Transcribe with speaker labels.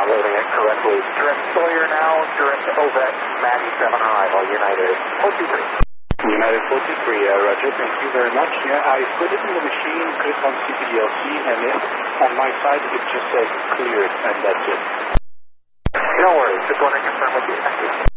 Speaker 1: loading it correctly. Direct Sawyer now, direct Ovec, Maddie 7 High, all United 423.
Speaker 2: United 423, Roger, thank you very much. Yeah, I put it in the machine, click on CPDLC, and on my side it just says cleared, and that's it.
Speaker 1: No worries, just want to confirm with you. Thank you.